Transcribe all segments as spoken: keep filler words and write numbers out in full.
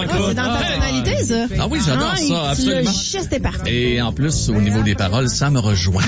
C'est dans ta tonalité, ça. Ah oui, j'adore ah, ça, absolument. Le geste est parfait. Et en plus, au niveau des paroles, ça me rejoint.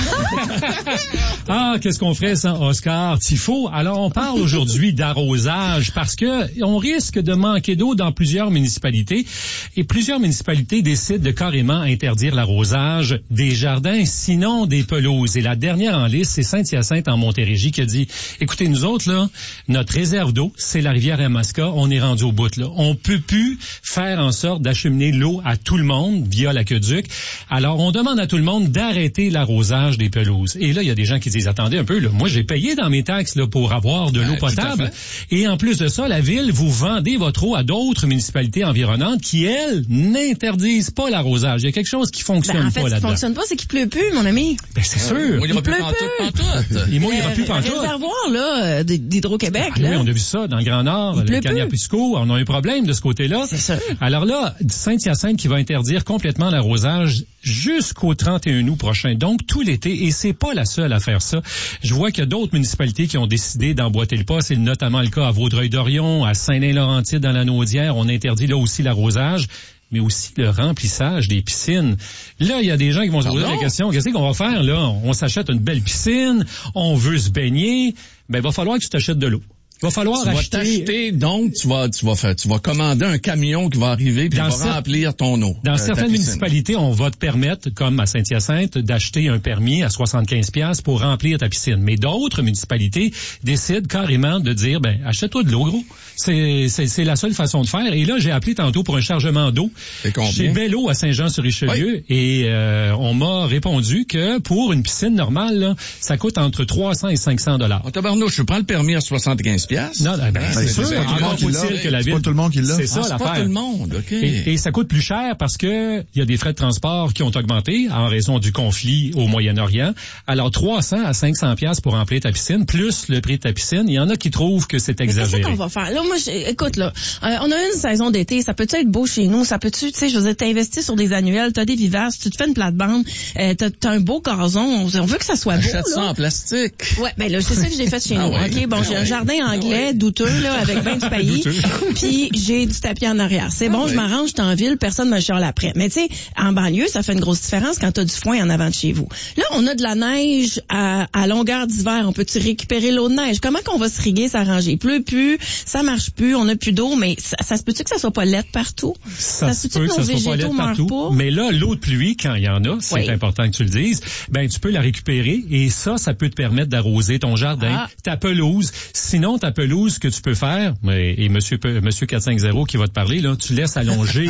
Ah, qu'est-ce qu'on ferait sans Oscar Tifo? Alors, on parle aujourd'hui d'arrosage parce que on risque de manquer d'eau dans plusieurs municipalités et plusieurs municipalités décident de carrément interdire l'arrosage des jardins, sinon des pelouses. Et la dernière en liste, c'est Saint-Hyacinthe en Montérégie qui a dit, écoutez, nous autres, là, notre réserve d'eau, c'est la rivière Yamaska, on est rendu au bout, là. On peut plus faire en sorte d'acheminer l'eau à tout le monde via l'aqueduc. Alors, on demande à tout le monde d'arrêter l'arrosage des pelouses. Et là, il y a des gens qui disent, attendez un peu, là, moi, j'ai payé dans mes taxes là, pour avoir de l'eau ouais, potable. Et en plus de ça, la ville, vous vendez votre eau à d'autres municipalités environnantes qui, elles, n'interdisent pas l'arrosage. Il y a quelque chose qui fonctionne ben, en fait, pas là-dedans. Ce qui fonctionne pas, c'est qu'il pleut plus, mon ami. Ben, c'est sûr. Euh, il, il pleut plus. plus. Il mouillera plus pantoute. Le réservoir, là, d'Hydro-Québec, ah, là. Oui, on a vu ça dans le Grand Nord, le Cagnapisco. On a un problème de ce côté-là. C'est ça. Alors là, Saint-Hyacinthe qui va interdire complètement l'arrosage jusqu'au trente et un août prochain. Donc, tout l'été. Et c'est pas la seule à faire ça. Je vois qu'il y a d'autres municipalités qui ont décidé d'emboîter le pas. C'est notamment le cas à Vaudreuil-Dorion, à Saint-Lin-Laurentide, dans la Naudière. On interdit là aussi l'arrosage, mais aussi le remplissage des piscines. Là, il y a des gens qui vont se poser la question, qu'est-ce qu'on va faire, là? On s'achète une belle piscine, on veut se baigner, ben, il va falloir que tu t'achètes de l'eau. Il va falloir tu acheter... vas t'acheter, donc tu vas tu vas faire tu vas commander un camion qui va arriver puis il va cer... remplir ton eau. Dans euh, certaines municipalités, on va te permettre, comme à Saint-Hyacinthe, d'acheter un permis à soixante-quinze piastres pour remplir ta piscine. Mais d'autres municipalités décident carrément de dire, ben achète-toi de l'eau, gros. C'est c'est c'est la seule façon de faire. Et là, j'ai appelé tantôt pour un chargement d'eau chez Bello à Saint-Jean-sur-Richelieu, oui. et euh, on m'a répondu que pour une piscine normale, là, ça coûte entre trois cents et cinq cents dollars. En tabarnouche, je prends le permis à soixante-quinze piastres. Non, ben, ben, c'est, c'est sûr. Encore faut-il que la ville... C'est pas tout le monde qui l'a. C'est ça, ah, l'affaire. C'est pas tout le monde, OK. Et, et ça coûte plus cher parce que il y a des frais de transport qui ont augmenté en raison du conflit au Moyen-Orient. Alors, trois cents à cinq cents piastres pour remplir ta piscine, plus le prix de ta piscine. Il y en a qui trouvent que c'est exagéré. Mais qu'est-ce qu'on va faire? Là, moi, écoute, là, euh, on a une saison d'été. Ça peut-tu être beau chez nous? Ça peut-tu, tu sais, je veux dire, t'investis sur des annuels, t'as des vivaces, tu te fais une plate-bande, euh, t'as, t'as un beau gazon. On, on veut que ça soit beau, achète ça en plastique. Ouais, ben là, c'est ça que j'ai fait chez ah nous. Ouais. OK, bon, ah j'ai ouais. un jardin anglais ah ouais. douteux, là, avec vingt pays, puis j'ai du tapis en arrière. C'est bon, ah, je oui. m'arrange, je suis en ville, personne me chiale après. Mais tu sais, en banlieue, ça fait une grosse différence quand t'as du foin en avant de chez vous. Là, on a de la neige à, à longueur d'hiver. On peut-tu récupérer l'eau de neige? Comment qu'on va se riguer, s'arranger? Il pleut plus, ça marche plus, on a plus d'eau, mais ça, ça se peut-tu que ça soit pas laide partout? Ça, ça se peut que, que ça soit pas laide partout. Pas? Mais là, l'eau de pluie, quand il y en a, c'est oui. important que tu le dises, ben tu peux la récupérer et ça, ça peut te permettre d'arroser ton jardin, ah. ta pelouse. Sinon, ta pelouse, que tu peux faire, et monsieur, monsieur quatre cent cinquante qui va te parler, là, tu laisses allonger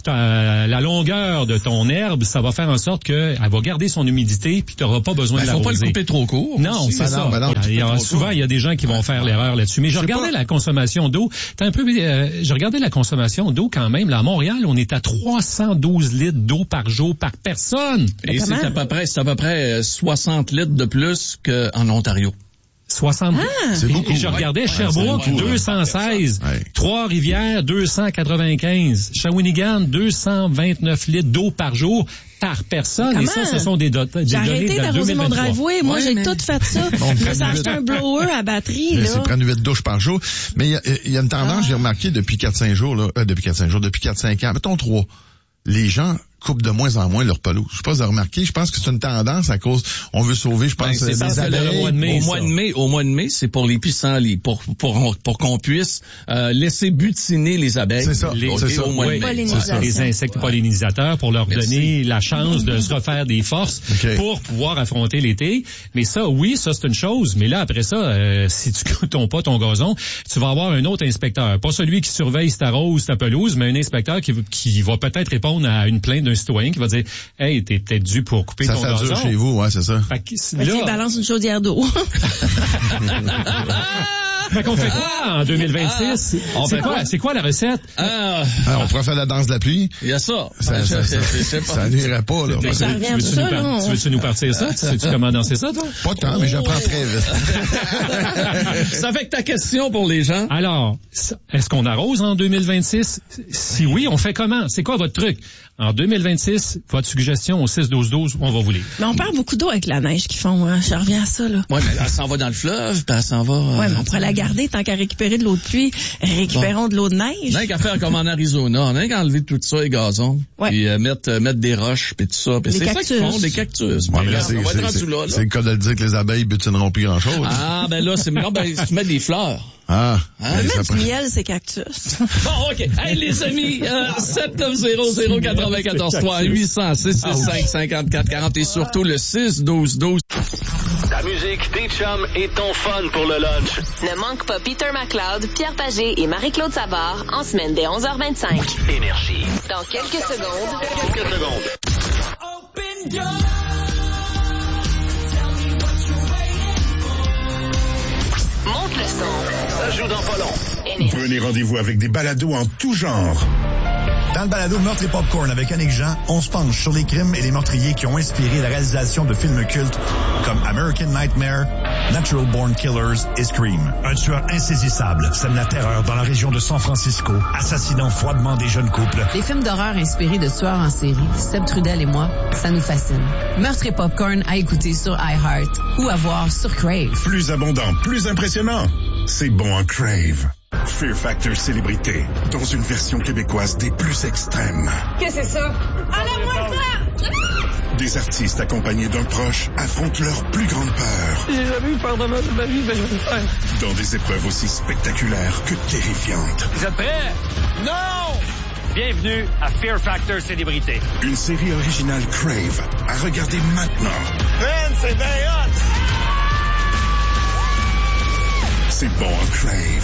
ta, la longueur de ton herbe, ça va faire en sorte qu'elle va garder son humidité puis tu n'auras pas besoin ben, de l'arroser. Faut pas le couper trop court. Non, aussi. c'est ben ça. Non, ben non, il y a, souvent, court. il y a des gens qui vont faire l'erreur là-dessus. Mais je, je regardais pas. la consommation d'eau. T'as un peu, euh, je regardais la consommation d'eau quand même. Là, à Montréal, on est à trois cent douze litres d'eau par jour par personne. Et c'est à peu près, c'est à peu près soixante litres de plus qu'en Ontario. soixante. Ah, c'est beaucoup. Et je regardais ouais, Sherbrooke, ouais, deux cent seize. Ouais. Trois-Rivières, deux cent quatre-vingt-quinze. Shawinigan, deux cent vingt-neuf litres d'eau par jour par personne. Comment? Et ça, ce sont des, do- des j'ai données arrêté de d'arroser mon driveway. Moi, ouais, j'ai mais... tout fait ça. Bon, je me suis acheté un blower à batterie. Là. C'est prendre huit douches par jour. Mais il y, y a une tendance, ah. j'ai remarqué depuis quatre cinq jours, là, euh, depuis quatre cinq jours, depuis quatre cinq ans, mettons trois, les gens coupent de moins en moins leur pelouse. Je sais pas si vous avez remarqué, je pense que c'est une tendance à cause, on veut sauver, je pense, ben, c'est les abeilles. Le mois de mai, au mois de mai, au mois de mai, c'est pour les pissenlits, pour, pour, pour qu'on puisse, euh, laisser butiner les abeilles. C'est ça, les, c'est ça. Au mois oui, de mai. Les insectes ouais. pollinisateurs pour leur Merci. donner la chance de se refaire des forces okay. pour pouvoir affronter l'été. Mais ça, oui, ça, c'est une chose. Mais là, après ça, euh, si tu coupes pas ton gazon, tu vas avoir un autre inspecteur. Pas celui qui surveille ta rose, ta pelouse, mais un inspecteur qui, qui va peut-être répondre à une plainte d'un citoyen qui va dire hey, t'es peut-être dû pour couper ça ton gazon. Ça fait dur chez vous, ouais, c'est ça. Fait que, là... Tu balances une chaudière d'eau. Fait qu'on fait quoi en deux mille vingt-six? Ah, c'est quoi, quoi? C'est quoi la recette? Ah, ah, on pourrait faire la danse de la pluie. Il y a ça. Ça, ça, ça, ça, ça n'irait pas, là. Ça tu, revient veux ça, nous par... tu veux-tu nous partir ça? Sais-tu comment danser ça, toi? Pas tant, mais j'apprends très vite. Ça fait que ta question pour les gens. Alors, est-ce qu'on arrose en deux mille vingt-six? Si oui, on fait comment? C'est quoi votre truc? En deux mille vingt-six, votre suggestion au six douze douze, on va vous lire. Mais on perd beaucoup d'eau avec la neige qu'ils font, hein. Je reviens à ça, là. Ouais, mais elle s'en va dans le fleuve, puis elle s'en va... Ouais, mais on pourrait la regardez, tant qu'à récupérer de l'eau de pluie, récupérons bon. de l'eau de neige. N'a qu'à faire comme en Arizona. On n'a qu'à enlever tout ça, les gazons. Ouais. Puis euh, mettre, euh, mettre des roches, puis tout ça. Puis c'est cactus. ça qu'ils font, des cactus. Ouais, là, c'est, on va c'est, être rendu c'est, là, là. c'est le cas de le dire que les abeilles butineront plus grand-chose. Ah, ben là, c'est non, ben, tu mets des fleurs. Ah. Hein? Mettre ça du prend... miel, c'est cactus. Bon, OK. Hey, les amis, euh, sept neuf zéro zéro neuf quatre trois huit zéro zéro six six cinq cinquante-quatre quarante et surtout le six douze douze. Ta musique, tes chums et ton fun pour le lunch. Ne manque pas Peter McLeod, Pierre Pagé et Marie-Claude Savard en semaine dès onze heures vingt-cinq. Énergie. Dans quelques secondes. Quelques secondes. Open your... Monte le son. Ça joue dans pas long. Prenez rendez-vous avec des balados en tout genre. Dans le balado Meurtre et Popcorn avec Annick Jean, on se penche sur les crimes et les meurtriers qui ont inspiré la réalisation de films cultes comme American Nightmare, Natural Born Killers et Scream. Un tueur insaisissable sème la terreur dans la région de San Francisco, assassinant froidement des jeunes couples. Les films d'horreur inspirés de tueurs en série, Seb Trudel et moi, ça nous fascine. Meurtre et Popcorn à écouter sur iHeart ou à voir sur Crave. Plus abondant, plus impressionnant. C'est bon en Crave. Fear Factor Célébrité, dans une version québécoise des plus extrêmes. Qu'est-ce que c'est ça? Enlève-moi ça! Des artistes accompagnés d'un proche affrontent leur plus grande peur. J'ai jamais eu peur de ma vie, mais je vais le faire. Dans des épreuves aussi spectaculaires que terrifiantes. Vous êtes prêts? Non! Bienvenue à Fear Factor Célébrité. Une série originale Crave à regarder maintenant. Man, c'est bien hot! C'est bon en Crave.